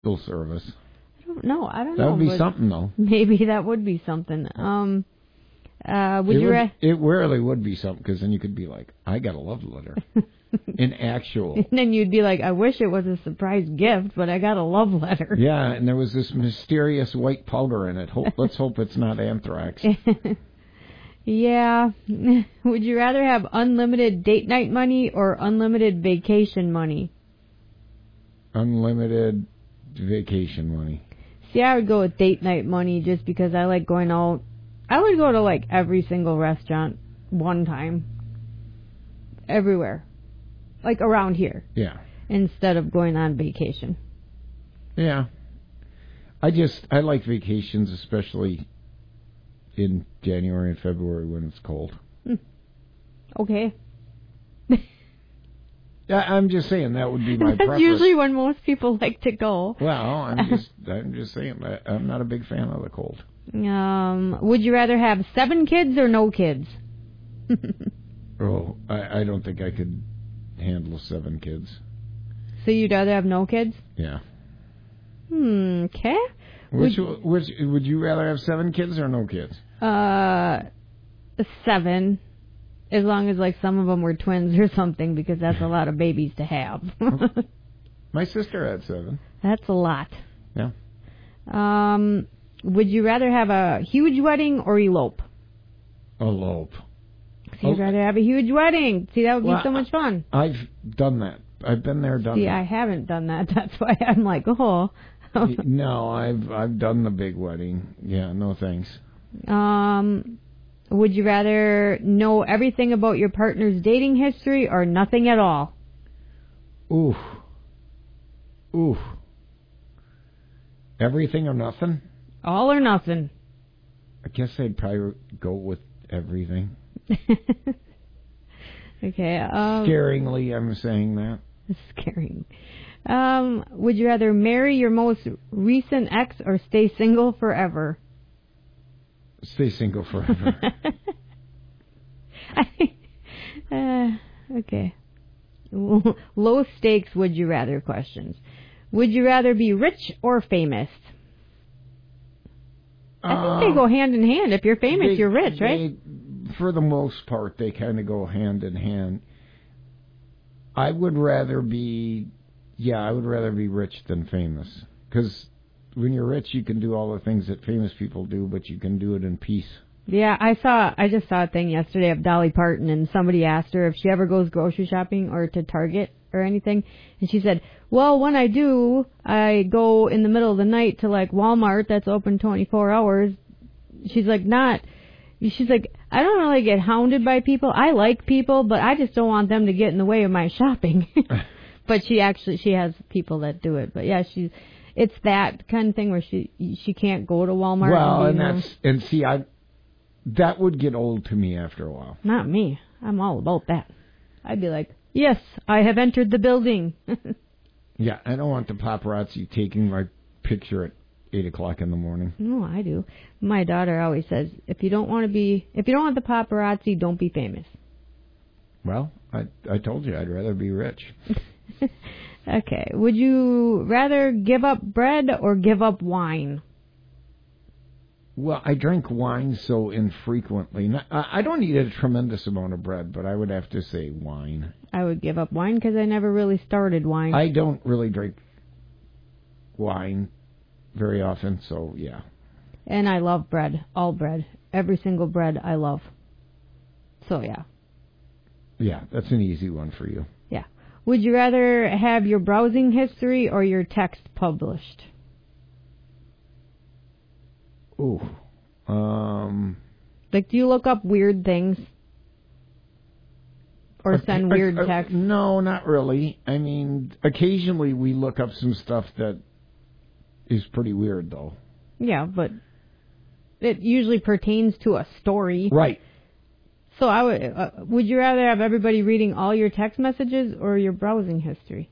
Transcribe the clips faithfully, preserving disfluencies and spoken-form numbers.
service. I don't know. I don't that know. That would be something, though. Maybe that would be something. Um, uh, would it you? Would, Ra- it rarely would be something, because then you could be like, I got a love letter. In actual. And then you'd be like, I wish it was a surprise gift, but I got a love letter. Yeah, and there was this mysterious white powder in it. Hope, let's hope it's not anthrax. Yeah. Would you rather have unlimited date night money or unlimited vacation money? Unlimited vacation money. See, I would go with date night money just because I like going out. I would go to like every single restaurant one time. Everywhere. Like around here. Yeah. Instead of going on vacation. Yeah. I just, I like vacations, especially in January and February when it's cold. Hmm. Okay. Yeah, I'm just saying that would be my That's preference. That's usually when most people like to go. Well, I'm just, I'm just saying that I'm not a big fan of the cold. Um, would you rather have seven kids or no kids? Oh, I, I don't think I could handle seven kids. So you'd rather have no kids? Yeah. Hmm, okay. Which, would, which, would you rather have seven kids or no kids? Uh, seven. As long as, like, some of them were twins or something, because that's a lot of babies to have. My sister had seven. That's a lot. Yeah. Um, would you rather have a huge wedding or elope? Elope. So you'd rather have a huge wedding. See, that would well, be so much fun. I've done that. I've been there, done See, that. I haven't done that. That's why I'm like, oh. No, I've I've done the big wedding. Yeah, no thanks. Um, would you rather know everything about your partner's dating history or nothing at all? Ooh. Ooh. Everything or nothing? All or nothing. I guess I'd probably go with everything. Okay. Um, Scaringly, I'm saying that. Scaring. Um, would you rather marry your most recent ex or stay single forever? Stay single forever. uh, okay. Low stakes would you rather questions. Would you rather be rich or famous? I uh, think they go hand in hand. If you're famous, they, you're rich, they, right? For the most part, they kind of go hand in hand. I would rather be, yeah, I would rather be rich than famous. Because when you're rich, you can do all the things that famous people do, but you can do it in peace. Yeah, I saw, I just saw a thing yesterday of Dolly Parton, and somebody asked her if she ever goes grocery shopping or to Target or anything, and she said, well, when I do, I go in the middle of the night to, like, Walmart that's open twenty-four hours. She's like, not, she's like, I don't really get hounded by people. I like people, but I just don't want them to get in the way of my shopping. But she actually, she has people that do it. But yeah, she's, it's that kind of thing where she she can't go to Walmart. Well, and, and that's, and see, I, that would get old to me after a while. Not me. I'm all about that. I'd be like, yes, I have entered the building. Yeah, I don't want the paparazzi taking my picture at eight o'clock in the morning. No, I do. My daughter always says, if you don't want to be, if you don't want the paparazzi, don't be famous. Well, I I told you I'd rather be rich. Okay. Would you rather give up bread or give up wine? Well, I drink wine so infrequently. Not, I don't eat a tremendous amount of bread, but I would have to say wine. I would give up wine because I never really started wine. I don't really drink wine very often, so yeah. And I love bread. All bread. Every single bread I love. So yeah. Yeah, that's an easy one for you. Yeah. Would you rather have your browsing history or your text published? Ooh. Um... Like, do you look up weird things? Or send weird uh, uh, texts? No, not really. I mean, occasionally we look up some stuff that is pretty weird, though. Yeah, but it usually pertains to a story. Right. So I would, uh, would you rather have everybody reading all your text messages or your browsing history?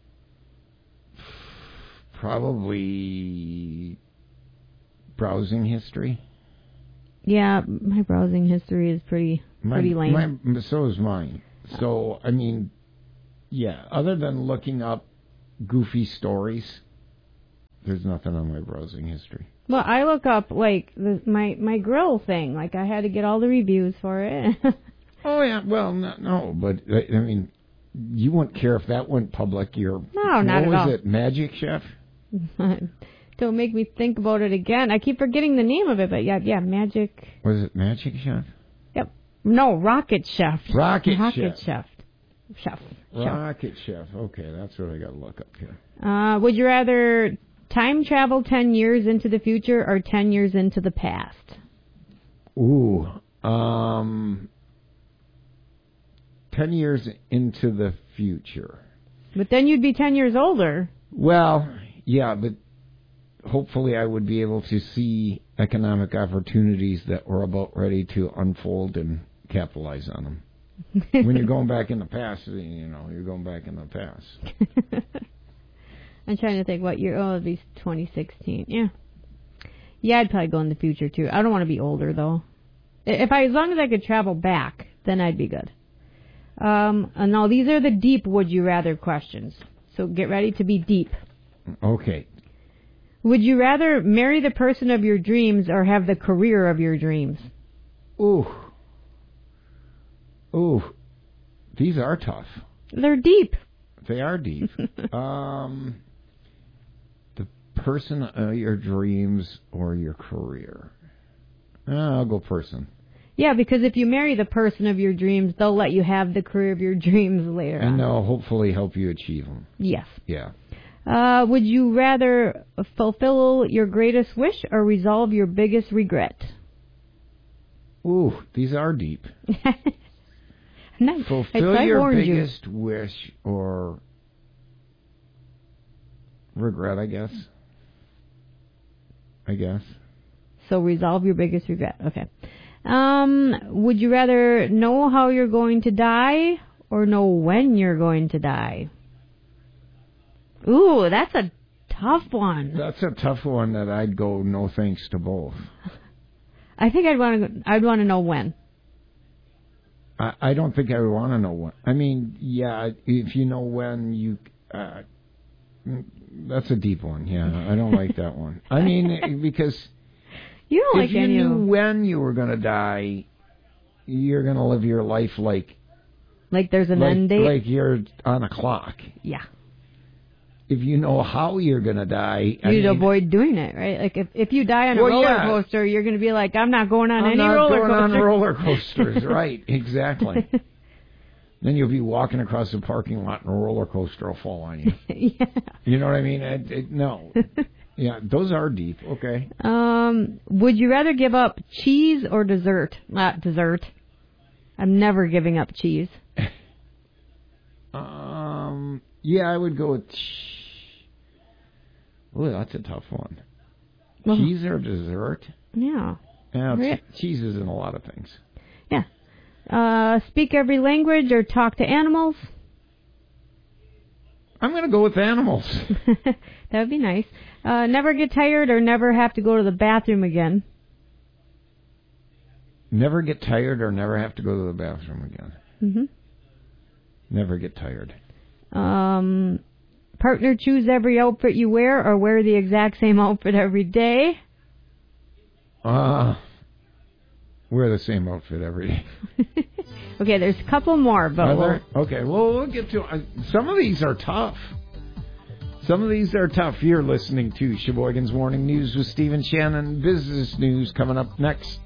Probably browsing history. Yeah, my browsing history is pretty My, pretty lame. My, so is mine. So, I mean, yeah, other than looking up goofy stories, there's nothing on my browsing history. Well, I look up, like, the, my, my grill thing. Like, I had to get all the reviews for it. Oh, yeah. Well, no, no but, I mean, you wouldn't care if that went public. Your, no, not at all. What was it, Magic Chef? Don't make me think about it again. I keep forgetting the name of it, but yeah, yeah, Magic. Was it Magic Chef? Yep. No, Rocket Chef. Rocket, Rocket Chef. Chef. Chef. Rocket Chef. Okay, that's what I got to look up here. Uh, would you rather time travel ten years into the future or ten years into the past? Ooh, um, ten years into the future. But then you'd be ten years older. Well, yeah, but hopefully I would be able to see economic opportunities that were about ready to unfold and capitalize on them. When you're going back in the past, you know, you're going back in the past. I'm trying to think what year. Oh, it'd be twenty sixteen. Yeah. Yeah, I'd probably go in the future, too. I don't want to be older, though. If I, as long as I could travel back, then I'd be good. Um, and now, these are the deep would you rather questions. So get ready to be deep. Okay. Would you rather marry the person of your dreams or have the career of your dreams? Ooh. Ooh. These are tough. They're deep. They are deep. um, the person of your dreams or your career? Uh, I'll go person. Yeah, because if you marry the person of your dreams, they'll let you have the career of your dreams later and on. they'll hopefully help you achieve them. Yes. Yeah. Uh, would you rather fulfill your greatest wish or resolve your biggest regret? Ooh, these are deep. Nice. Fulfill I, I your warned biggest you. wish or regret, I guess. I guess. So resolve your biggest regret. Okay. Um, would you rather know how you're going to die or know when you're going to die? Ooh, that's a tough one. That's a tough one that I'd go no thanks to both. I think I'd want to. I'd want to know when. I, I don't think I would want to know when. I mean, yeah, if you know when, you. Uh, that's a deep one. Yeah, I don't like that one. I mean, because you don't if like you any knew of... when you were going to die, you're going to live your life like like there's an like, end date. like you're on a clock. Yeah. If you know how you're going to die... You'd I mean, avoid doing it, right? Like, if if you die on a well, roller yeah. coaster, you're going to be like, I'm not going on I'm any not roller going coaster. on roller coasters, right, exactly. Then you'll be walking across the parking lot and a roller coaster will fall on you. Yeah. You know what I mean? It, it, no. Yeah, those are deep. Okay. Um, would you rather give up cheese or dessert? Not dessert. I'm never giving up cheese. um, yeah, I would go with... Oh, that's a tough one. Well, cheese or dessert? Yeah. Yeah, Right. Cheese is in a lot of things. Yeah. Uh, speak every language or talk to animals? I'm going to go with animals. That would be nice. Uh, never get tired or never have to go to the bathroom again? Never get tired or never have to go to the bathroom again. Mm-hmm. Never get tired. Um... Partner choose every outfit you wear or wear the exact same outfit every day? Uh, wear the same outfit every day. Okay, there's a couple more, but we'll... Okay, well, we'll get to... Uh, some of these are tough. Some of these are tough. You're listening to Sheboygan's Morning News with Stephen Shannon. Business news coming up next.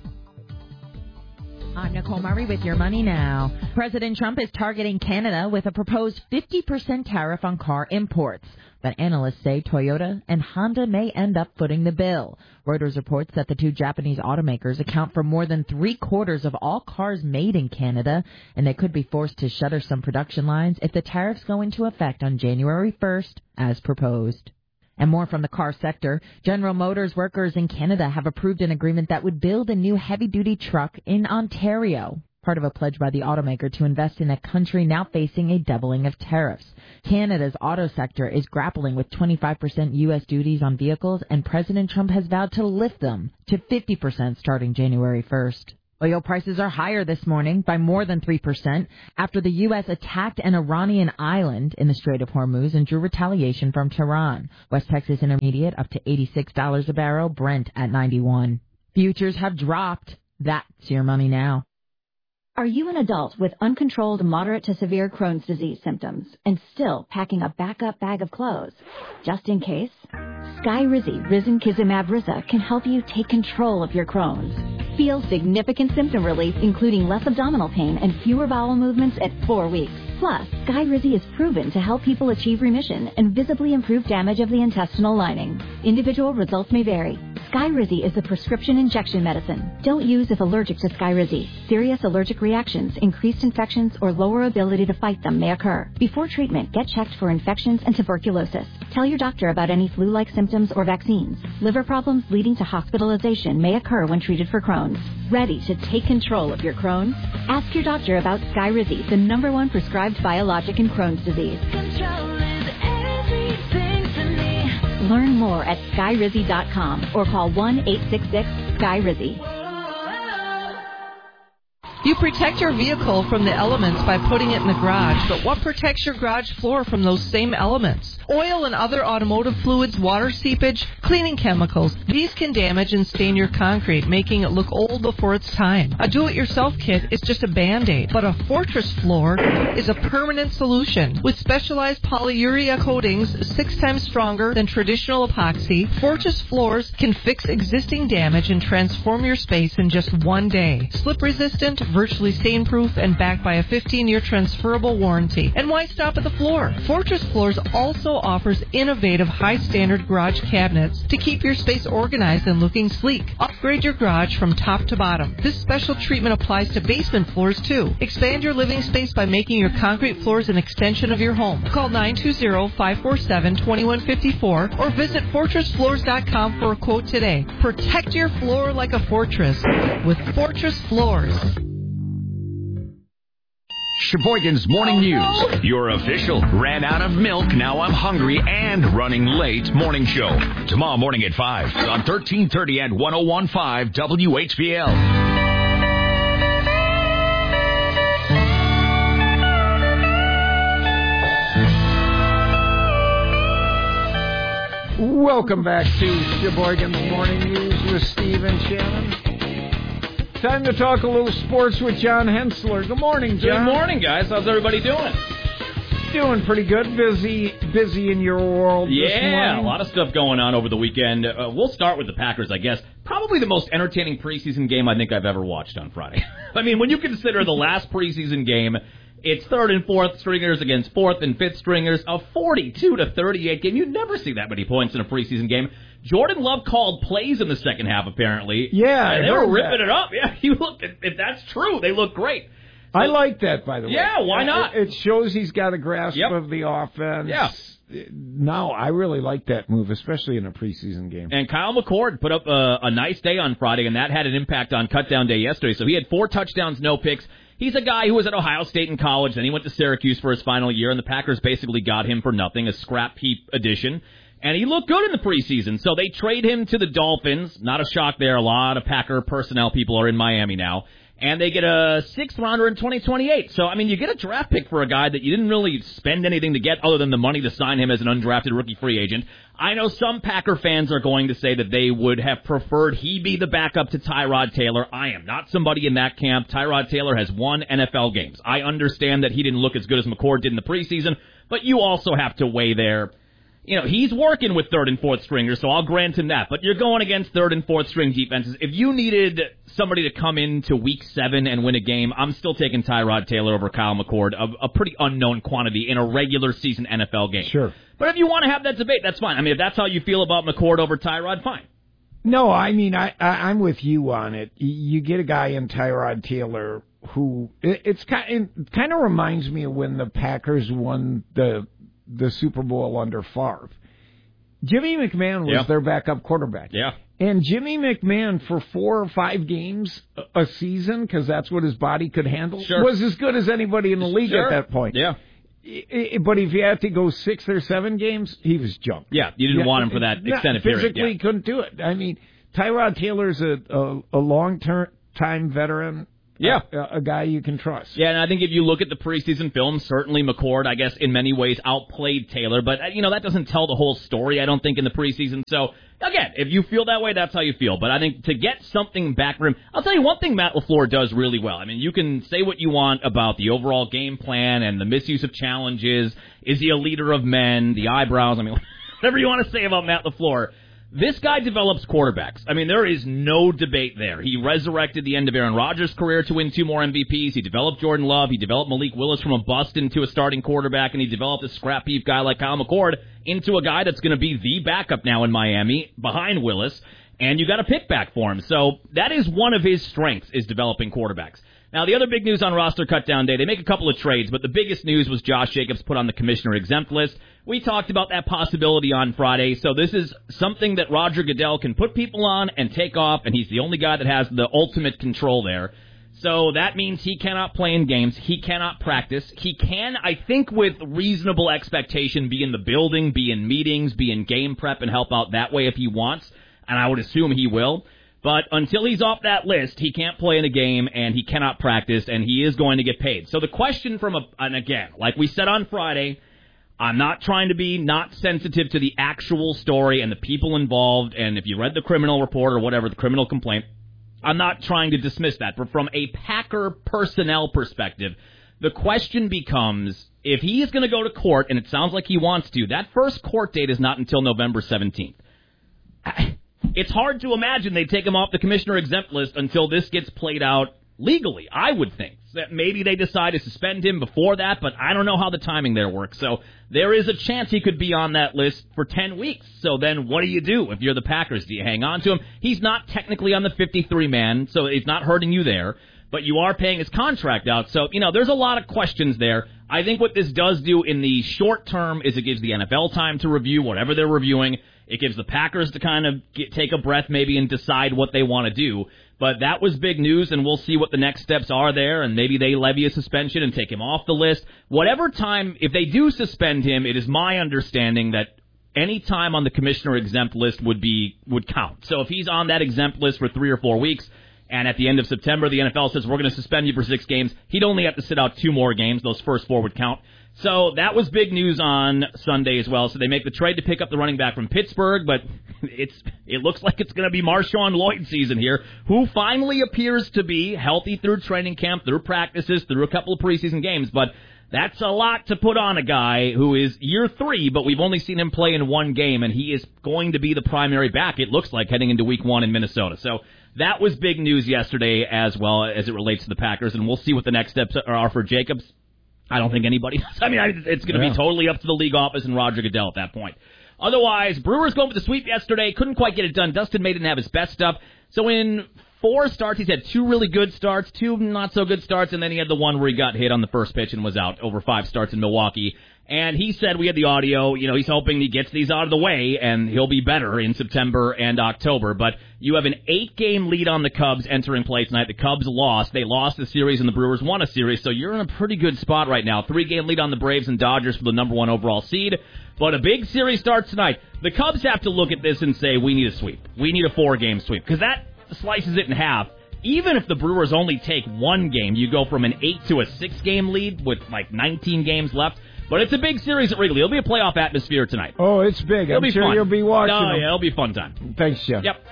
I'm Nicole Murray with Your Money Now. President Trump is targeting Canada with a proposed fifty percent tariff on car imports. But analysts say Toyota and Honda may end up footing the bill. Reuters reports that the two Japanese automakers account for more than three quarters of all cars made in Canada, and they could be forced to shutter some production lines if the tariffs go into effect on January first, as proposed. And more from the car sector. General Motors workers in Canada have approved an agreement that would build a new heavy-duty truck in Ontario, part of a pledge by the automaker to invest in a country now facing a doubling of tariffs. Canada's auto sector is grappling with twenty-five percent U S duties on vehicles, and President Trump has vowed to lift them to fifty percent starting January first. Oil prices are higher this morning by more than three percent after the U S attacked an Iranian island in the Strait of Hormuz and drew retaliation from Tehran. West Texas Intermediate up to eighty-six dollars a barrel, Brent at ninety-one. Futures have dropped. That's your money now. Are you an adult with uncontrolled moderate to severe Crohn's disease symptoms and still packing a backup bag of clothes? Just in case? Skyrizi Risankizumab Riza can help you take control of your Crohn's. Feel significant symptom relief, including less abdominal pain and fewer bowel movements at four weeks. Plus, Skyrizi is proven to help people achieve remission and visibly improve damage of the intestinal lining. Individual results may vary. Skyrizi is a prescription injection medicine. Don't use if allergic to Skyrizi. Serious allergic reactions, increased infections, or lower ability to fight them may occur. Before treatment, get checked for infections and tuberculosis. Tell your doctor about any flu-like symptoms or vaccines. Liver problems leading to hospitalization may occur when treated for Crohn's. Ready to take control of your Crohn's? Ask your doctor about Skyrizi, the number one prescribed biologic in Crohn's disease. Control is everything to me. Learn more at skyrizi dot com or call one eight six six Sky Rizi. You protect your vehicle from the elements by putting it in the garage, but what protects your garage floor from those same elements? Oil and other automotive fluids, water seepage, cleaning chemicals. These can damage and stain your concrete, making it look old before its time. A do-it-yourself kit is just a Band-Aid, but a Fortress floor is a permanent solution. With specialized polyurea coatings six times stronger than traditional epoxy, Fortress floors can fix existing damage and transform your space in just one day. Slip-resistant, virtually stain-proof, and backed by a fifteen-year transferable warranty. And why stop at the floor? Fortress Floors also offers innovative, high-standard garage cabinets to keep your space organized and looking sleek. Upgrade your garage from top to bottom. This special treatment applies to basement floors, too. Expand your living space by making your concrete floors an extension of your home. Call nine two zero, five four seven, two one five four or visit fortress floors dot com for a quote today. Protect your floor like a fortress with Fortress Floors. Sheboygan's Morning News. Your official ran out of milk, now I'm hungry, and running late morning show. Tomorrow morning at five on thirteen thirty and one oh one point five W H B L. Welcome back to Sheboygan's Morning News with Steve and Shannon. Time to talk a little sports with John Hensler. Good morning, John. Good morning, guys. How's everybody doing? Doing pretty good. Busy busy in your world this morning. Yeah, a lot of stuff going on over the weekend. Uh, we'll start with the Packers, I guess. Probably the most entertaining preseason game I think I've ever watched on Friday. I mean, when you consider the last preseason game, it's third and fourth stringers against fourth and fifth stringers, a forty-two to thirty-eight game. You never see that many points in a preseason game. Jordan Love called plays in the second half, apparently. Yeah, and they were ripping that. it up. Yeah, you look. If that's true, they look great. So, I like that, by the way. Yeah, why not? It, it shows he's got a grasp yep. of the offense. Yeah. No, I really like that move, especially in a preseason game. And Kyle McCord put up a, a nice day on Friday, and that had an impact on cutdown day yesterday. So he had four touchdowns, no picks. He's a guy who was at Ohio State in college, then he went to Syracuse for his final year, and the Packers basically got him for nothing, a scrap heap addition. And he looked good in the preseason, so they trade him to the Dolphins. Not a shock there. A lot of Packer personnel people are in Miami now. And they get a sixth rounder in twenty twenty-eight. So, I mean, you get a draft pick for a guy that you didn't really spend anything to get other than the money to sign him as an undrafted rookie free agent. I know some Packer fans are going to say that they would have preferred he be the backup to Tyrod Taylor. I am not somebody in that camp. Tyrod Taylor has won N F L games. I understand that he didn't look as good as McCord did in the preseason, but you also have to weigh there. You know, he's working with third and fourth stringers, so I'll grant him that. But you're going against third and fourth string defenses. If you needed somebody to come into week seven and win a game, I'm still taking Tyrod Taylor over Kyle McCord, a, a pretty unknown quantity in a regular season N F L game. Sure. But if you want to have that debate, that's fine. I mean, if that's how you feel about McCord over Tyrod, fine. No, I mean, I, I, I'm with you on it. You get a guy in Tyrod Taylor who, it, it's kind, it kind of reminds me of when the Packers won the the Super Bowl under Favre. Jimmy McMahon was yeah. their backup quarterback. Yeah. And Jimmy McMahon, for four or five games a season, because that's what his body could handle, sure. was as good as anybody in the league sure. at that point. Yeah. But if you had to go six or seven games, he was junk. Yeah, you didn't yeah. want him for that extended physically period. Physically yeah. couldn't do it. I mean, Tyrod Taylor's a, a, a long-term time veteran. Yeah. A, a guy you can trust. Yeah, and I think if you look at the preseason film, certainly McCord, I guess, in many ways outplayed Taylor. But, you know, that doesn't tell the whole story, I don't think, in the preseason. So, again, if you feel that way, that's how you feel. But I think to get something back from him, I'll tell you one thing Matt LaFleur does really well. I mean, you can say what you want about the overall game plan and the misuse of challenges. Is he a leader of men? The eyebrows. I mean, whatever you want to say about Matt LaFleur. This guy develops quarterbacks. I mean, there is no debate there. He resurrected the end of Aaron Rodgers' career to win two more M V Ps. He developed Jordan Love. He developed Malik Willis from a bust into a starting quarterback, and he developed a scrap heap guy like Kyle McCord into a guy that's going to be the backup now in Miami behind Willis, and you got a pick back for him. So that is one of his strengths, is developing quarterbacks. Now, the other big news on roster cutdown day, they make a couple of trades, but the biggest news was Josh Jacobs put on the commissioner exempt list. We talked about that possibility on Friday, so this is something that Roger Goodell can put people on and take off, and he's the only guy that has the ultimate control there. So that means he cannot play in games. He cannot practice. He can, I think, with reasonable expectation, be in the building, be in meetings, be in game prep, and help out that way if he wants, and I would assume he will. But until he's off that list, he can't play in a game, and he cannot practice, and he is going to get paid. So the question from, a, and again, like we said on Friday, I'm not trying to be not sensitive to the actual story and the people involved, and if you read the criminal report or whatever, the criminal complaint, I'm not trying to dismiss that. But from a Packer personnel perspective, the question becomes, if he is going to go to court, and it sounds like he wants to, that first court date is not until November seventeenth. It's hard to imagine they take him off the commissioner exempt list until this gets played out legally, I would think. That maybe they decide to suspend him before that, but I don't know how the timing there works. So there is a chance he could be on that list for ten weeks. So then what do you do if you're the Packers? Do you hang on to him? He's not technically on the fifty-three man, so it's not hurting you there, but you are paying his contract out. So, you know, there's a lot of questions there. I think what this does do in the short term is it gives the N F L time to review whatever they're reviewing. It gives the Packers to kind of get, take a breath maybe and decide what they want to do. But that was big news, and we'll see what the next steps are there, and maybe they levy a suspension and take him off the list. Whatever time, if they do suspend him, it is my understanding that any time on the commissioner exempt list would be would count. So if he's on that exempt list for three or four weeks, and at the end of September the N F L says we're going to suspend you for six games, he'd only have to sit out two more games. Those first four would count. So that was big news on Sunday as well. So they make the trade to pick up the running back from Pittsburgh, but it's it looks like it's going to be Marshawn Lloyd season here, who finally appears to be healthy through training camp, through practices, through a couple of preseason games. But that's a lot to put on a guy who is year three, but we've only seen him play in one game, and he is going to be the primary back, it looks like, heading into week one in Minnesota. So that was big news yesterday as well as it relates to the Packers, and we'll see what the next steps are for Jacobs. I don't think anybody does. I mean, it's going to yeah. be totally up to the league office and Roger Goodell at that point. Otherwise, Brewers going for the sweep yesterday. Couldn't quite get it done. Dustin May didn't have his best stuff. So in four starts, he's had two really good starts, two not-so-good starts, and then he had the one where he got hit on the first pitch and was out over five starts in Milwaukee. And he said, we had the audio, you know, he's hoping he gets these out of the way, and he'll be better in September and October. But you have an eight-game lead on the Cubs entering play tonight. The Cubs lost. They lost a series, and the Brewers won a series. So you're in a pretty good spot right now. Three-game lead on the Braves and Dodgers for the number one overall seed. But a big series starts tonight. The Cubs have to look at this and say, we need a sweep. We need a four-game sweep, because that slices it in half. Even if the Brewers only take one game, you go from an eight to a six-game lead with like nineteen games left. But it's a big series at Wrigley. It'll be a playoff atmosphere tonight. Oh, it's big. It'll I'm be sure fun. You'll be watching. Oh, them. yeah, it'll be a fun time. Thanks, Jeff. Yep.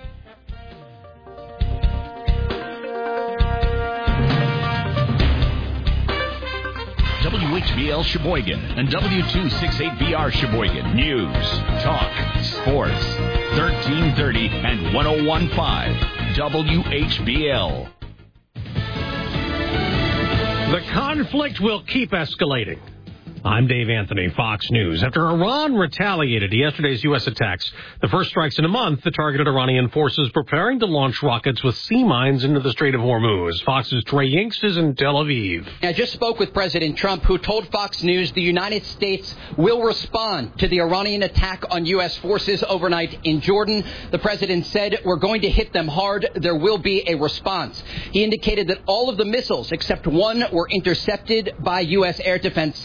W H B L Sheboygan and W two sixty-eight B R Sheboygan. News, talk, sports. thirteen thirty and ten fifteen W H B L. The conflict will keep escalating. I'm Dave Anthony, Fox News. After Iran retaliated to yesterday's U S attacks, the first strikes in a month, the targeted Iranian forces preparing to launch rockets with sea mines into the Strait of Hormuz. Fox's Trey Yinks is in Tel Aviv. I just spoke with President Trump, who told Fox News the United States will respond to the Iranian attack on U S forces overnight in Jordan. The president said, we're going to hit them hard. There will be a response. He indicated that all of the missiles, except one, were intercepted by U S air defense systems.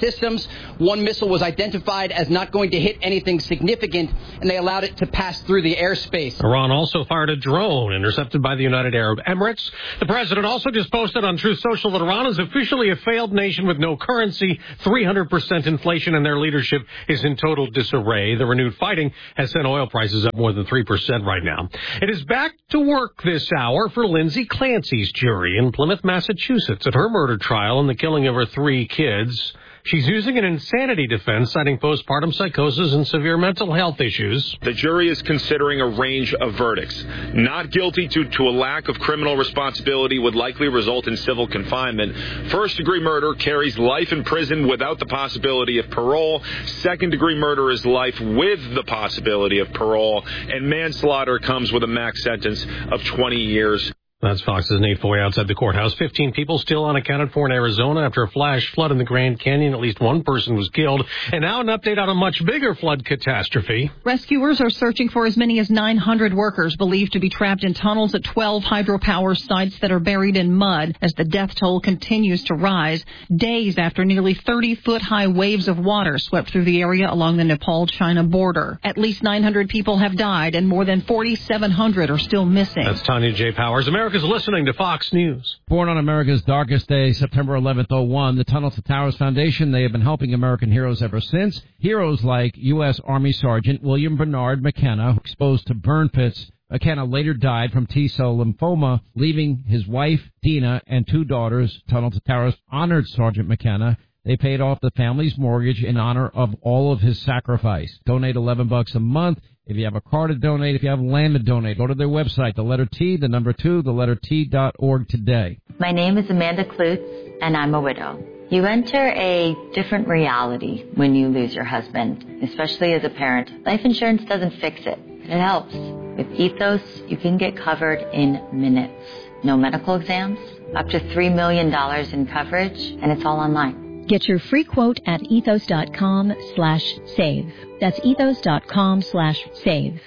One missile was identified as not going to hit anything significant, and they allowed it to pass through the airspace. Iran also fired a drone intercepted by the United Arab Emirates. The president also just posted on Truth Social that Iran is officially a failed nation with no currency, three hundred percent inflation, and their leadership is in total disarray. The renewed fighting has sent oil prices up more than three percent right now. It is back to work this hour for Lindsay Clancy's jury in Plymouth, Massachusetts, at her murder trial and the killing of her three kids. She's using an insanity defense, citing postpartum psychosis and severe mental health issues. The jury is considering a range of verdicts. Not guilty due to a lack of criminal responsibility would likely result in civil confinement. First-degree murder carries life in prison without the possibility of parole. Second-degree murder is life with the possibility of parole. And manslaughter comes with a max sentence of twenty years. That's Fox's Nate Foy outside the courthouse. Fifteen people still unaccounted for in Arizona after a flash flood in the Grand Canyon. At least one person was killed. And now an update on a much bigger flood catastrophe. Rescuers are searching for as many as nine hundred workers believed to be trapped in tunnels at twelve hydropower sites that are buried in mud as the death toll continues to rise, days after nearly thirty-foot-high waves of water swept through the area along the Nepal-China border. At least nine hundred people have died and more than forty-seven hundred are still missing. That's Tanya J. Powers. America is listening to Fox News. Born on America's darkest day, September eleventh, oh one, the Tunnel to Towers Foundation, they have been helping American heroes ever since. Heroes like U S. Army Sergeant William Bernard McKenna, exposed to burn pits. McKenna later died from T-cell lymphoma, leaving his wife, Dina, and two daughters. Tunnel to Towers honored Sergeant McKenna. They paid off the family's mortgage in honor of all of his sacrifice. Donate eleven bucks a month. If you have a car to donate, if you have land to donate, go to their website, the letter T, the number two, the letter T dot org today. My name is Amanda Klutz, and I'm a widow. You enter a different reality when you lose your husband, especially as a parent. Life insurance doesn't fix it, but it helps. With Ethos, you can get covered in minutes. No medical exams, up to three million dollars in coverage, and it's all online. Get your free quote at ethos.com slash save. That's ethos.com slash save.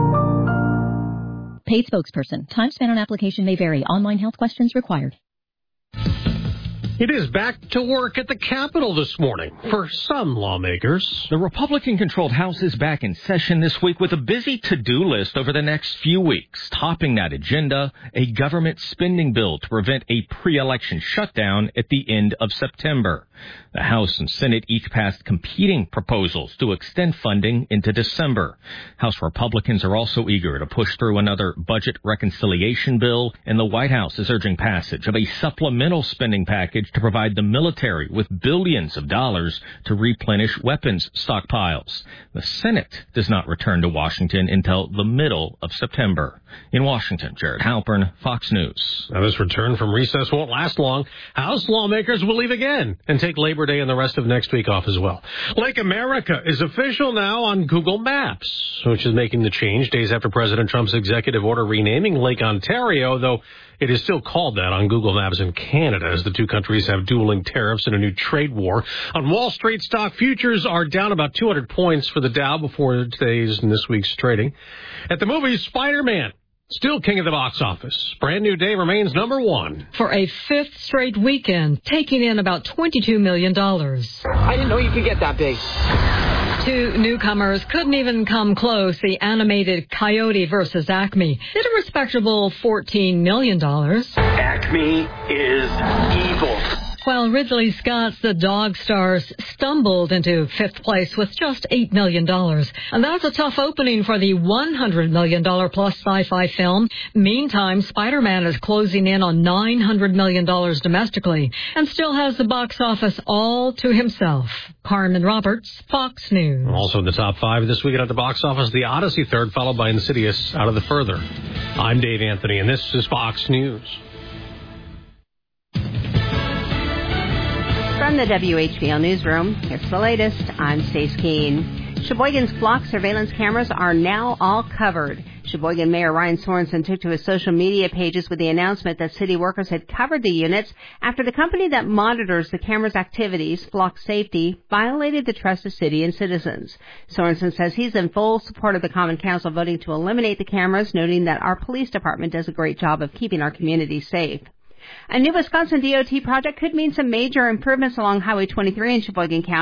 Paid spokesperson. Time spent on application may vary. Online health questions required. It is back to work at the Capitol this morning for some lawmakers. The Republican-controlled House is back in session this week with a busy to-do list over the next few weeks. Topping that agenda, a government spending bill to prevent a pre-election shutdown at the end of September. The House and Senate each passed competing proposals to extend funding into December. House Republicans are also eager to push through another budget reconciliation bill, and the White House is urging passage of a supplemental spending package to provide the military with billions of dollars to replenish weapons stockpiles. The Senate does not return to Washington until the middle of September. In Washington, Jared Halpern, Fox News. Now, this return from recess won't last long. House lawmakers will leave again and take Labor Day and the rest of next week off as well. Lake America is official now on Google Maps, which is making the change days after President Trump's executive order renaming Lake Ontario, though it is still called that on Google Maps in Canada, as the two countries have dueling tariffs and a new trade war. On Wall Street, stock futures are down about two hundred points for the Dow before today's and this week's trading. At the movies, Spider-Man, still king of the box office. Brand New Day remains number one. For a fifth straight weekend, taking in about twenty-two million dollars. I didn't know you could get that big. Two newcomers couldn't even come close. The animated Coyote versus Acme did a respectable fourteen million dollars. Acme is evil. While Ridley Scott's The Dog Stars stumbled into fifth place with just eight million dollars. And that's a tough opening for the one hundred million dollars plus sci-fi film. Meantime, Spider-Man is closing in on nine hundred million dollars domestically and still has the box office all to himself. Carmen Roberts, Fox News. Also in the top five this weekend at the box office, The Odyssey third, followed by Insidious Out of the Further. I'm Dave Anthony, and this is Fox News. From the W H B L Newsroom, here's the latest. I'm Stace Keene. Sheboygan's flock surveillance cameras are now all covered. Sheboygan Mayor Ryan Sorensen took to his social media pages with the announcement that city workers had covered the units after the company that monitors the camera's activities, Flock Safety, violated the trust of city and citizens. Sorensen says he's in full support of the Common Council voting to eliminate the cameras, noting that our police department does a great job of keeping our community safe. A new Wisconsin D O T project could mean some major improvements along Highway twenty-three in Sheboygan County.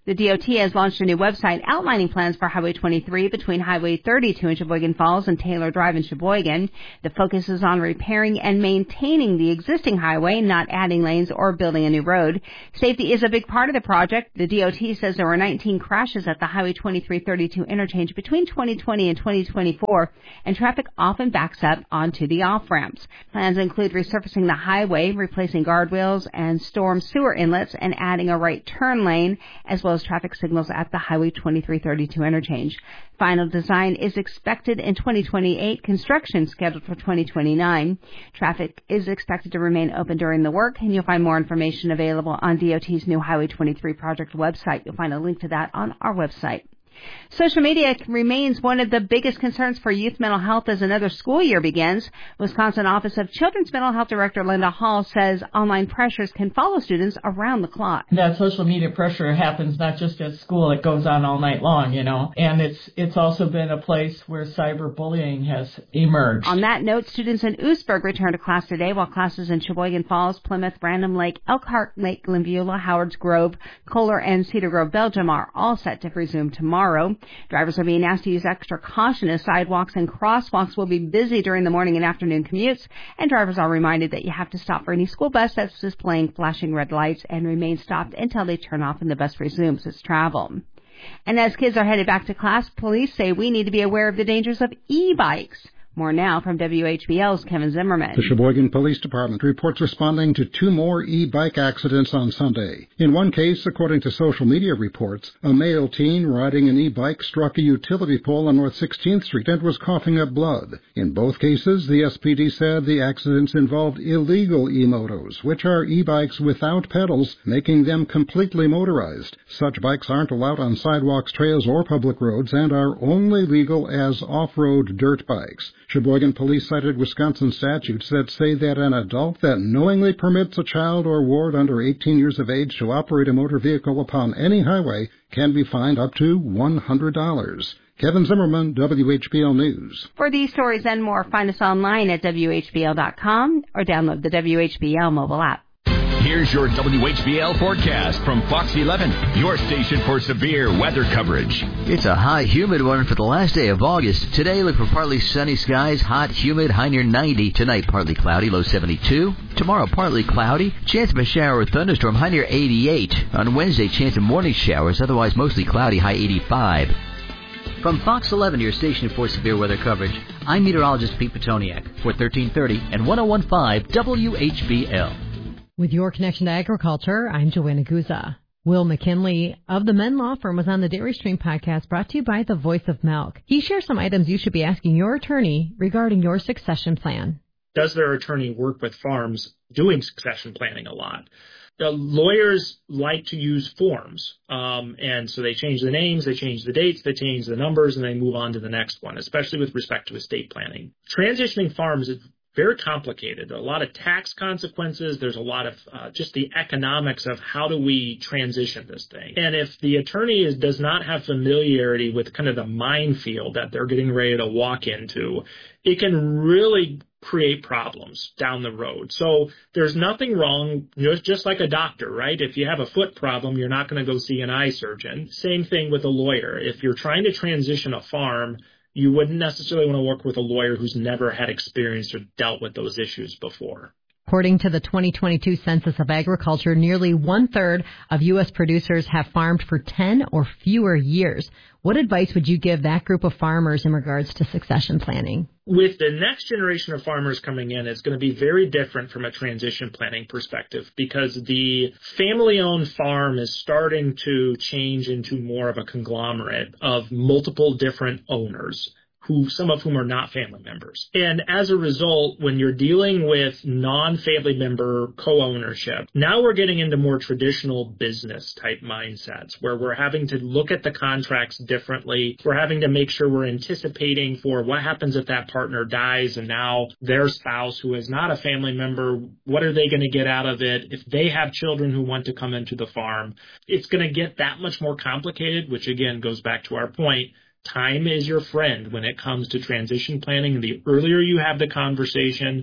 The D O T has launched a new website outlining plans for Highway twenty-three between Highway thirty-two in Sheboygan Falls and Taylor Drive in Sheboygan. The focus is on repairing and maintaining the existing highway, not adding lanes or building a new road. Safety is a big part of the project. The D O T says there were nineteen crashes at the Highway twenty-three thirty-two interchange between twenty twenty and twenty twenty-four, and traffic often backs up onto the off-ramps. Plans include resurfacing the highway, replacing guardrails and storm sewer inlets, and adding a right turn lane, as well as traffic signals at the Highway twenty-three thirty-two interchange. Final design is expected in twenty twenty-eight, construction scheduled for twenty twenty-nine. Traffic is expected to remain open during the work, and you'll find more information available on D O T's new Highway twenty-three project website. You'll find a link to that on our website. Social media remains one of the biggest concerns for youth mental health as another school year begins. Wisconsin Office of Children's Mental Health Director Linda Hall says online pressures can follow students around the clock. That social media pressure happens not just at school, it goes on all night long, you know, and it's it's also been a place where cyberbullying has emerged. On that note, students in Oostburg return to class today, while classes in Sheboygan Falls, Plymouth, Random Lake, Elkhart Lake, Glenbeulah, Howards Grove, Kohler, and Cedar Grove, Belgium are all set to resume tomorrow. Drivers are being asked to use extra caution as sidewalks and crosswalks will be busy during the morning and afternoon commutes, and drivers are reminded that you have to stop for any school bus that's displaying flashing red lights and remain stopped until they turn off and the bus resumes its travel. And as kids are headed back to class, police say we need to be aware of the dangers of e-bikes. More now from W H B L's Kevin Zimmerman. The Sheboygan Police Department reports responding to two more e-bike accidents on Sunday. In one case, according to social media reports, a male teen riding an e-bike struck a utility pole on North sixteenth Street and was coughing up blood. In both cases, the S P D said the accidents involved illegal e-motos, which are e-bikes without pedals, making them completely motorized. Such bikes aren't allowed on sidewalks, trails, or public roads and are only legal as off-road dirt bikes. Sheboygan police cited Wisconsin statutes that say that an adult that knowingly permits a child or ward under eighteen years of age to operate a motor vehicle upon any highway can be fined up to one hundred dollars. Kevin Zimmerman, W H B L News. For these stories and more, find us online at W H B L dot com or download the W H B L mobile app. Here's your W H B L forecast from Fox eleven, your station for severe weather coverage. It's a high, humid one for the last day of August. Today, look for partly sunny skies, hot, humid, high near ninety. Tonight, partly cloudy, low seventy-two. Tomorrow, partly cloudy, chance of a shower or thunderstorm, high near eighty-eight. On Wednesday, chance of morning showers, otherwise mostly cloudy, high eighty-five. From Fox eleven, your station for severe weather coverage, I'm meteorologist Pete Petoniak for thirteen thirty and one oh one point five W H B L. With your connection to agriculture, I'm Joanna Guza. Will McKinley of the Men Law Firm was on the Dairy Stream podcast brought to you by the Voice of Milk. He shares some items you should be asking your attorney regarding your succession plan. Does their attorney work with farms doing succession planning a lot? The lawyers like to use forms, um, and so they change the names, they change the dates, they change the numbers, and they move on to the next one, especially with respect to estate planning. Transitioning farms is very complicated. There are a lot of tax consequences. There's a lot of uh, just the economics of how do we transition this thing. And if the attorney is, does not have familiarity with kind of the minefield that they're getting ready to walk into, it can really create problems down the road. So there's nothing wrong, just, just like a doctor, right? If you have a foot problem, you're not going to go see an eye surgeon. Same thing with a lawyer. If you're trying to transition a farm, you wouldn't necessarily want to work with a lawyer who's never had experience or dealt with those issues before. According to the twenty twenty-two Census of Agriculture, nearly one-third of U S producers have farmed for ten or fewer years. What advice would you give that group of farmers in regards to succession planning? With the next generation of farmers coming in, it's going to be very different from a transition planning perspective because the family-owned farm is starting to change into more of a conglomerate of multiple different owners, who some of whom are not family members. And as a result, when you're dealing with non-family member co-ownership, now we're getting into more traditional business type mindsets where we're having to look at the contracts differently. We're having to make sure we're anticipating for what happens if that partner dies and now their spouse, who is not a family member, what are they going to get out of it? If they have children who want to come into the farm, it's going to get that much more complicated, which again goes back to our point. Time is your friend when it comes to transition planning. The earlier you have the conversation,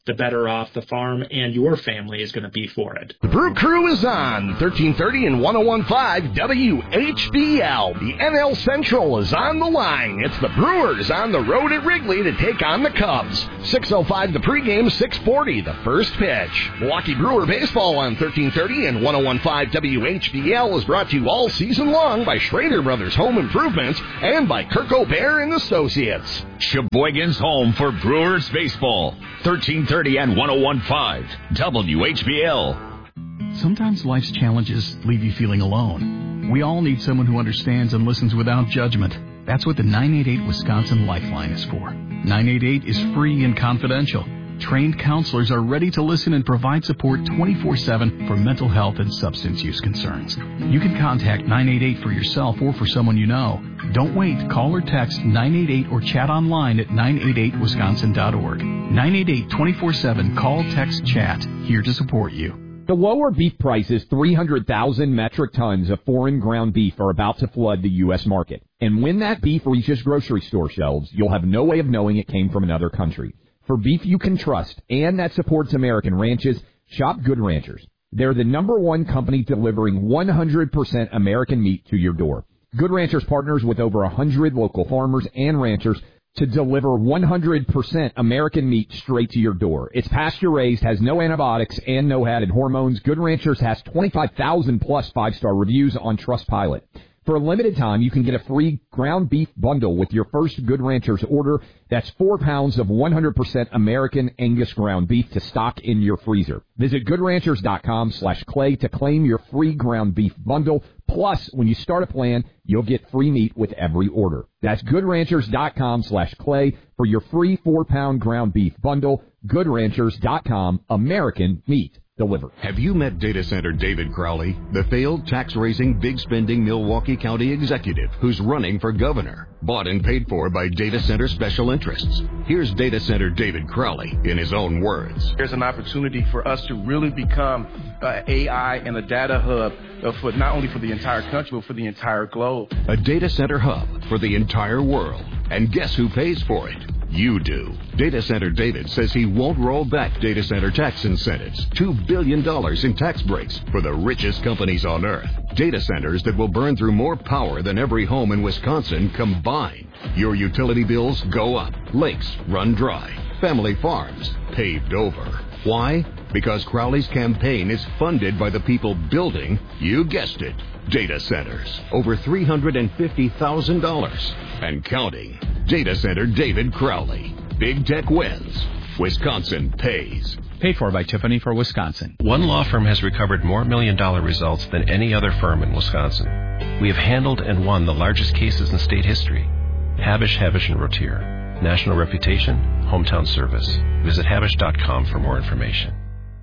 the better off the farm and your family is going to be for it. The Brew Crew is on thirteen thirty and one oh one point five W H B L. The N L Central is on the line. It's the Brewers on the road at Wrigley to take on the Cubs. six oh five the pregame, six forty the first pitch. Milwaukee Brewer Baseball on thirteen thirty and one oh one point five W H B L is brought to you all season long by Schrader Brothers Home Improvements and by Kirk O'Bear and Associates. Sheboygan's home for Brewers Baseball. thirteen thirty and one oh one point five W H B L. Sometimes life's challenges leave you feeling alone. We all need someone who understands and listens without judgment. That's what the nine eight eight Wisconsin Lifeline is for. nine eight eight is free and confidential. Trained counselors are ready to listen and provide support twenty-four seven for mental health and substance use concerns. You can contact nine eight eight for yourself or for someone you know. Don't wait. Call or text nine eight eight or chat online at nine eight eight wisconsin dot org. nine eight eight, twenty-four seven. Call, text, chat. Here to support you. The lower beef prices, three hundred thousand metric tons of foreign ground beef, are about to flood the U S market. And when that beef reaches grocery store shelves, you'll have no way of knowing it came from another country. For beef you can trust and that supports American ranches, shop Good Ranchers. They're the number one company delivering one hundred percent American meat to your door. Good Ranchers partners with over one hundred local farmers and ranchers to deliver one hundred percent American meat straight to your door. It's pasture-raised, has no antibiotics, and no added hormones. Good Ranchers has twenty-five thousand plus five-star reviews on Trustpilot. For a limited time, you can get a free ground beef bundle with your first Good Ranchers order. That's four pounds of one hundred percent American Angus ground beef to stock in your freezer. Visit goodranchers.com slash clay to claim your free ground beef bundle. Plus, when you start a plan, you'll get free meat with every order. That's goodranchers.com slash clay for your free four-pound ground beef bundle. Goodranchers dot com, American meat delivered. Have you met data center David Crowley, the failed tax-raising, big-spending Milwaukee County executive who's running for governor, bought and paid for by data center special interests? Here's data center David Crowley in his own words. There's an opportunity for us to really become uh, A I and a data hub uh, for not only for the entire country, but for the entire globe. A data center hub for the entire world. And guess who pays for it? You do. Data Center David says he won't roll back data center tax incentives. two billion dollars in tax breaks for the richest companies on earth. Data centers that will burn through more power than every home in Wisconsin combined. Your utility bills go up. Lakes run dry. Family farms paved over. Why? Because Crowley's campaign is funded by the people building, you guessed it, data centers. Over three hundred fifty thousand dollars. And counting. Data Center David Crowley. Big tech wins. Wisconsin pays. Paid for by Tiffany for Wisconsin. One law firm has recovered more million-dollar results than any other firm in Wisconsin. We have handled and won the largest cases in state history. Habish, Habish and Rotier. National reputation, hometown service. Visit habish dot com for more information.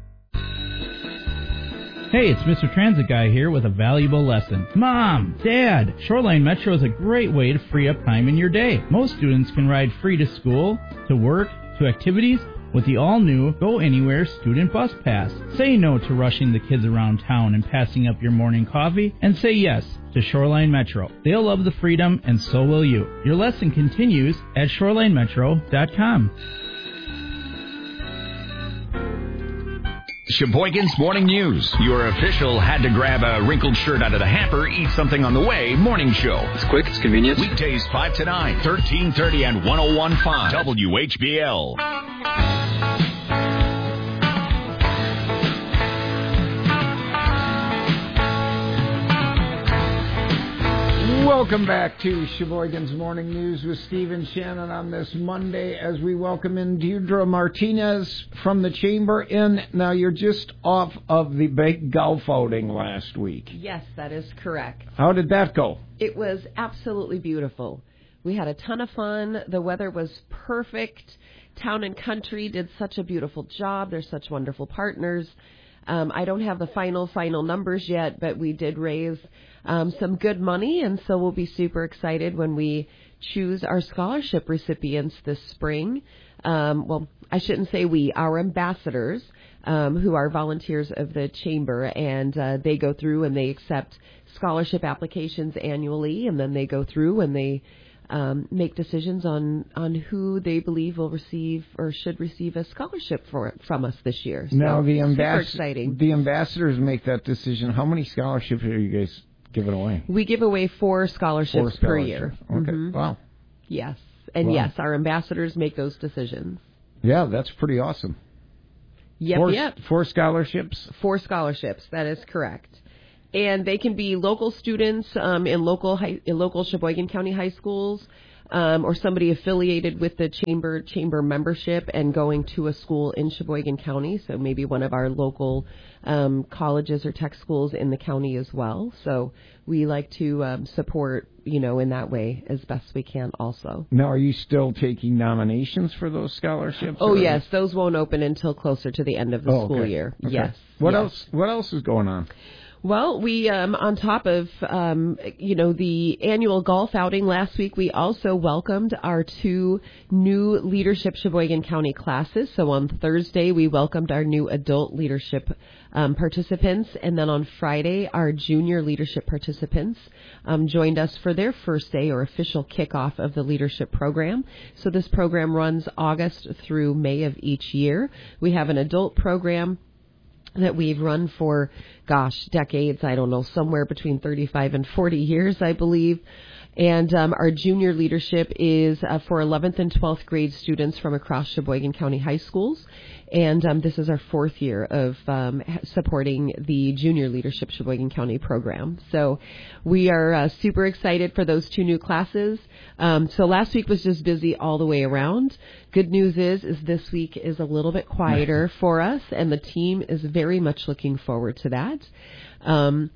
Hey, it's Mister Transit Guy here with a valuable lesson. Mom, Dad, Shoreline Metro is a great way to free up time in your day. Most students can ride free to school, to work, to activities with the all-new Go Anywhere Student Bus Pass. Say no to rushing the kids around town and passing up your morning coffee, and say yes to Shoreline Metro. They'll love the freedom, and so will you. Your lesson continues at shoreline metro dot com. Sheboygan's Morning News. Your official had to grab a wrinkled shirt out of the hamper, eat something on the way morning show. It's quick, it's convenient. Weekdays five to nine, thirteen thirty and one oh one point five W H B L. Welcome back to Sheboygan's Morning News with Steve and Shannon on this Monday as we welcome in Deirdre Martinez from the Chamber in. Now, you're just off of the big golf outing last week. Yes, that is correct. How did that go? It was absolutely beautiful. We had a ton of fun. The weather was perfect. Town and Country did such a beautiful job. They're such wonderful partners. Um, I don't have the final, final numbers yet, but we did raise um, some good money, and so we'll be super excited when we choose our scholarship recipients this spring. Um, well, I shouldn't say we, our ambassadors, um, who are volunteers of the Chamber, and uh, they go through and they accept scholarship applications annually, and then they go through and they um, make decisions on, on who they believe will receive or should receive a scholarship for from us this year. So now the super ambas- exciting. The ambassadors make that decision. How many scholarships are you guys giving away? We give away four scholarships, four scholarships. per year. Okay. Mm-hmm. Wow. Yes. And wow. yes, our ambassadors make those decisions. Yeah, that's pretty awesome. Yep, four, yep. Four scholarships? Four scholarships. That is correct. And they can be local students um, in local high, in local Sheboygan County high schools, um, or somebody affiliated with the chamber chamber membership and going to a school in Sheboygan County. So maybe one of our local um, colleges or tech schools in the county as well. So we like to um, support, you know, in that way as best we can also. Now, are you still taking nominations for those scholarships? Oh, or? yes. Those won't open until closer to the end of the oh, school okay. year. Okay. Yes. What yes. else? What else is going on? Well, we, um, on top of, um, you know, the annual golf outing last week, we also welcomed our two new Leadership Sheboygan County classes. So on Thursday, we welcomed our new adult leadership um, participants. And then on Friday, our junior leadership participants um, joined us for their first day or official kickoff of the leadership program. So this program runs August through May of each year. We have an adult program that we've run for, gosh, decades, I don't know, somewhere between thirty-five and forty years, I believe. And um, our junior leadership is uh, for eleventh and twelfth grade students from across Sheboygan County high schools. And um, this is our fourth year of um, supporting the Junior Leadership Sheboygan County program. So we are uh, super excited for those two new classes. Um, so last week was just busy all the way around. Good news is, is this week is a little bit quieter for us, and the team is very much looking forward to that. Um,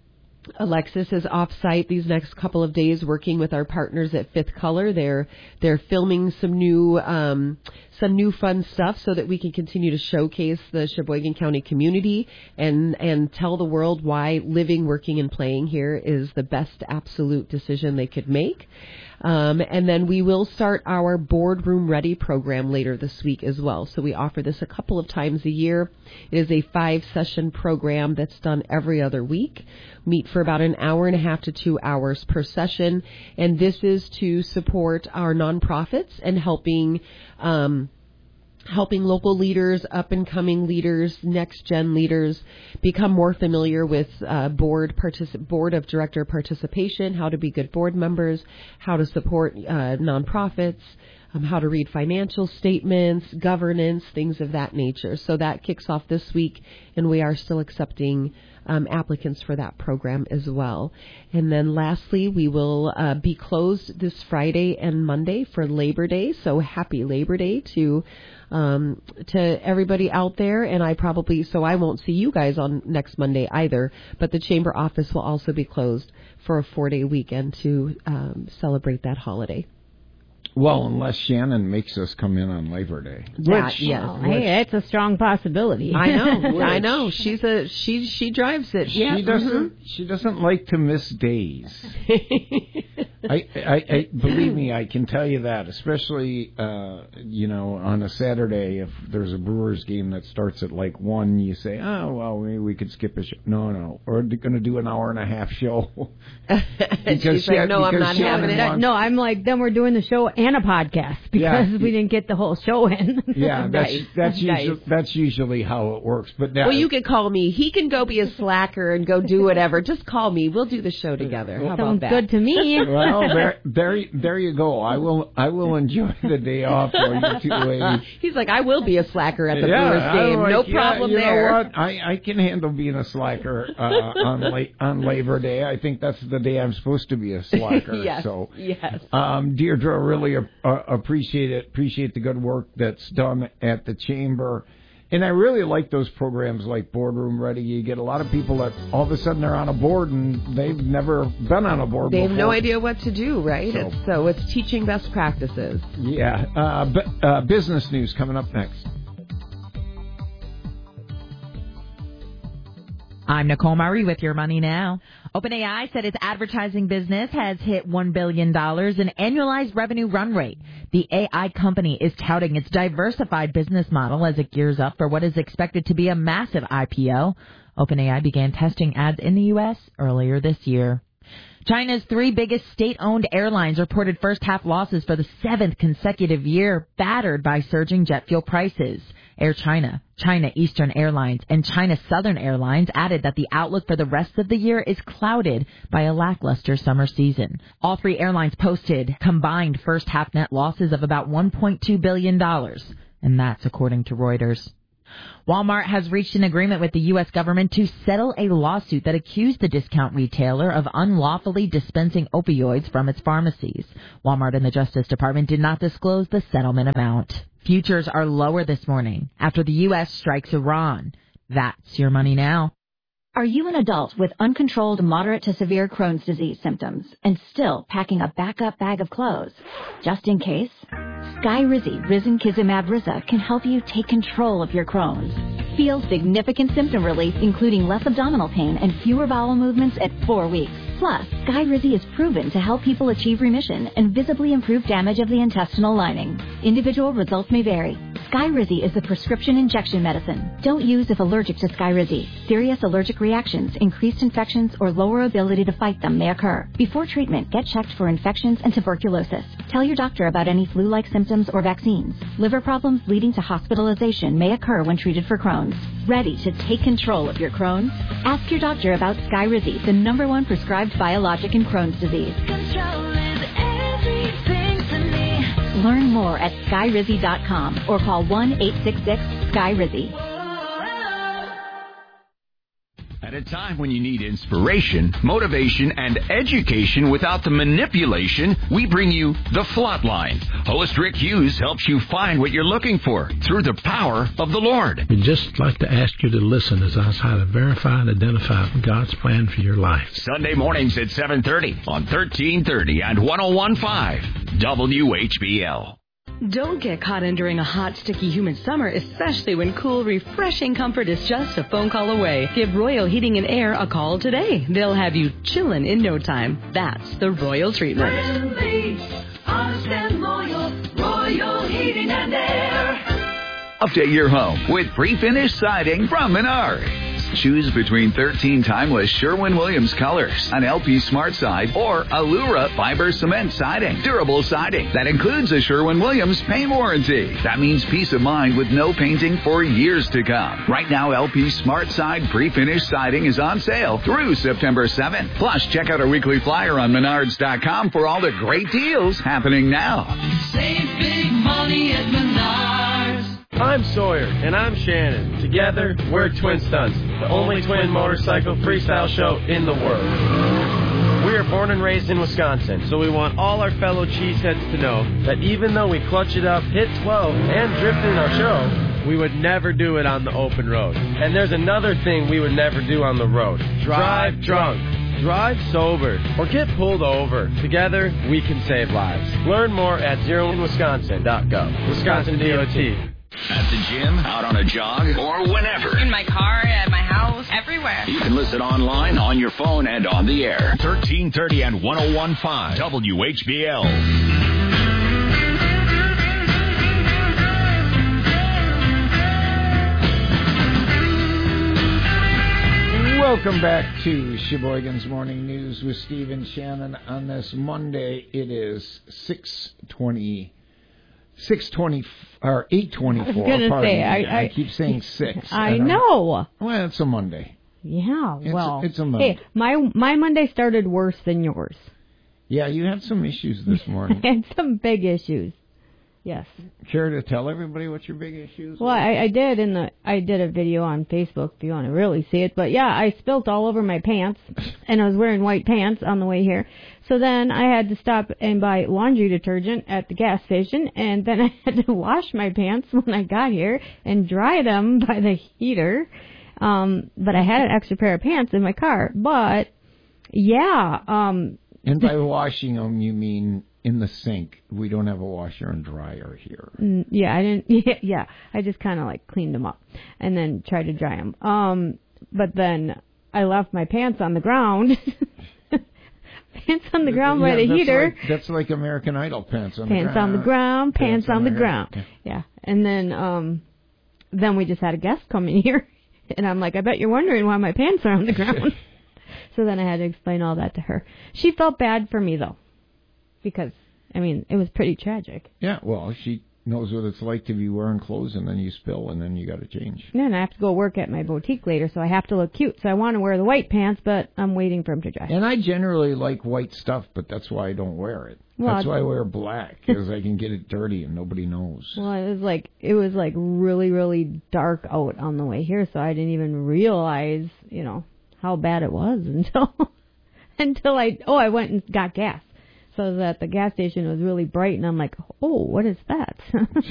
Alexis is off-site these next couple of days working with our partners at Fifth Color. They're they're filming some new um, some new fun stuff so that we can continue to showcase the Sheboygan County community and and tell the world why living, working, and playing here is the best absolute decision they could make. Um, and then we will start our Boardroom Ready program later this week as well. So we offer this a couple of times a year. It is a five-session program that's done every other week. Meet for about an hour and a half to two hours per session. And this is to support our nonprofits and helping um helping local leaders, up-and-coming leaders, next-gen leaders become more familiar with uh, board particip- board of director participation, how to be good board members, how to support uh, nonprofits, um, how to read financial statements, governance, things of that nature. So that kicks off this week, and we are still accepting um, applicants for that program as well. And then lastly, we will uh, be closed this Friday and Monday for Labor Day. So happy Labor Day to um, to everybody out there. And I probably, so I won't see you guys on next Monday either, but the chamber office will also be closed for a four-day weekend to um, celebrate that holiday. Well, unless Shannon makes us come in on Labor Day. That, which, yes. Oh, hey, it's a strong possibility. I know. I know. She's a she. She drives it. She yeah. doesn't. Mm-hmm. She doesn't like to miss days. I, I, I believe me, I can tell you that, especially uh, you know, on a Saturday, if there's a Brewers game that starts at like one, you say, oh well, maybe we could skip a show. No, no, we're going to do an hour and a half show. Because She's like, no, I'm not having it. Wants... No, I'm like, then we're doing the show and a podcast because yeah. we didn't get the whole show in. Yeah, that's nice. that's nice. usually that's usually how it works. But now, well, you could call me. He can go be a slacker and go do whatever. Just call me. We'll do the show together. How Sounds about that? good to me. Well, there, there, there you go. I will, I will enjoy the day off for you two ladies. He's like, I will be a slacker at the yeah, Brewers game. like, No yeah, problem you there. Know what? I, I can handle being a slacker uh, on la- on Labor Day. I think that's the day I'm supposed to be a slacker. yes. So, yes. Um, Deirdre, really uh, appreciate it. Appreciate the good work that's done at the chamber. And I really like those programs like Boardroom Ready. You get a lot of people that all of a sudden they're on a board and they've never been on a board they before. They have no idea what to do, right? So, it's, so it's teaching best practices. Yeah. Uh, b- uh, business news coming up next. I'm Nicole Murray with Your Money Now. OpenAI said its advertising business has hit one billion dollars in annualized revenue run rate. The A I company is touting its diversified business model as it gears up for what is expected to be a massive I P O. OpenAI began testing ads in the U S earlier this year. China's three biggest state-owned airlines reported first-half losses for the seventh consecutive year, battered by surging jet fuel prices. Air China, China Eastern Airlines, and China Southern Airlines added that the outlook for the rest of the year is clouded by a lackluster summer season. All three airlines posted combined first-half net losses of about one point two billion dollars, and that's according to Reuters. Walmart has reached an agreement with the U S government to settle a lawsuit that accused the discount retailer of unlawfully dispensing opioids from its pharmacies. Walmart and the Justice Department did not disclose the settlement amount. Futures are lower this morning after the U S strikes Iran. That's your money now. Are you an adult with uncontrolled moderate to severe Crohn's disease symptoms and still packing a backup bag of clothes? Just in case, Skyrizi Risankizumab Riza can help you take control of your Crohn's. Feel significant symptom relief, including less abdominal pain and fewer bowel movements at four weeks. Plus, Skyrizi is proven to help people achieve remission and visibly improve damage of the intestinal lining. Individual results may vary. Skyrizi is the prescription injection medicine. Don't use if allergic to Skyrizi. Serious allergic reactions, increased infections, or lower ability to fight them may occur. Before treatment, get checked for infections and tuberculosis. Tell your doctor about any flu-like symptoms or vaccines. Liver problems leading to hospitalization may occur when treated for Crohn's. Ready to take control of your Crohn's? Ask your doctor about Skyrizi, the number one prescribed biologic in Crohn's disease. Control is everything to me. Learn more at skyrizi dot com or call one eight six six Sky Rizzi. At a time when you need inspiration, motivation, and education without the manipulation, we bring you The Flatline. Host Rick Hughes helps you find what you're looking for through the power of the Lord. We'd just like to ask you to listen as I try to verify and identify God's plan for your life. Sunday mornings at seven thirty on thirteen thirty and one oh one point five W H B L. Don't get caught enduring a hot, sticky, humid summer, especially when cool, refreshing comfort is just a phone call away. Give Royal Heating and Air a call today. They'll have you chillin' in no time. That's the Royal treatment. Friendly, honest and loyal, Royal Heating and Air. Update your home with pre-finished siding from Menards. Choose between thirteen timeless Sherwin-Williams colors, an L P Smart Side, or Allura Fiber Cement Siding. Durable siding that includes a Sherwin-Williams paint warranty. That means peace of mind with no painting for years to come. Right now, L P Smart Side pre-finished siding is on sale through September seventh. Plus, check out our weekly flyer on Menards dot com for all the great deals happening now. Save big money at Menards. I'm Sawyer, and I'm Shannon. Together, we're Twin Stunts, the only twin motorcycle freestyle show in the world. We are born and raised in Wisconsin, so we want all our fellow cheeseheads to know that even though we clutch it up, hit twelve, and drift in our show, we would never do it on the open road. And there's another thing we would never do on the road. Drive drunk. Drive sober or get pulled over. Together, we can save lives. Learn more at zero in wisconsin dot gov. Wisconsin D O T. At the gym, out on a jog, or whenever. In my car, at my house, everywhere. You can listen online, on your phone, and on the air. thirteen thirty and one oh one point five W H B L. Welcome back to Sheboygan's Morning News with Steve and Shannon. On this Monday, it is six twenty. Six twenty or eight twenty-four. I was going to say, I, I, I keep saying six. I, I know. Well, it's a Monday. Yeah, it's well, a, it's a Monday. Hey, my my Monday started worse than yours. Yeah, you had some issues this morning. I had some big issues. Yes. Care to tell everybody what your big issues Well, I, I did in the I did a video on Facebook if you want to really see it. But yeah, I spilt all over my pants, and I was wearing white pants on the way here. So then I had to stop and buy laundry detergent at the gas station, and then I had to wash my pants when I got here and dry them by the heater. Um, but I had an extra pair of pants in my car. But yeah. Um, and by washing them, you mean in the sink? We don't have a washer and dryer here. Yeah, I didn't. Yeah, yeah. I just kind of like cleaned them up and then tried to dry them. Um, but then I left my pants on the ground. Pants on the ground yeah, by the that's heater. Like, that's like American Idol pants on pants the ground. on the ground. Pants, pants on, on the ground. ground. Yeah. yeah. And then um, then we just had a guest come in here, and I'm like, I bet you're wondering why my pants are on the ground. So then I had to explain all that to her. She felt bad for me, though, because, I mean, it was pretty tragic. Yeah, well, she knows what it's like to be wearing clothes and then you spill and then you got to change. Yeah, and I have to go work at my boutique later, so I have to look cute. So I want to wear the white pants, but I'm waiting for them to dry. And I generally like white stuff, but that's why I don't wear it. Well, that's why I wear black, because I can get it dirty and nobody knows. Well, it was like it was like really, really dark out on the way here, so I didn't even realize, you know, how bad it was until until I oh I went and got gas. So that the gas station was really bright, and I'm like, oh, what is that?